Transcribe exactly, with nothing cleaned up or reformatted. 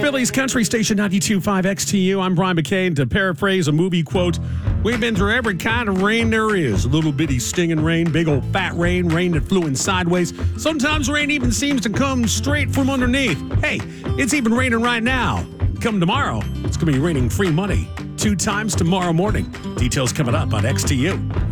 Philly's Country Station ninety-two point five X T U. I'm Brian McCain. To paraphrase a movie quote, we've been through every kind of rain there is. A little bitty stinging rain, big old fat rain, rain that flew in sideways. Sometimes rain even seems to come straight from underneath. Hey, it's even raining right now. Come tomorrow, it's going to be raining free money two times tomorrow morning. Details coming up on X T U.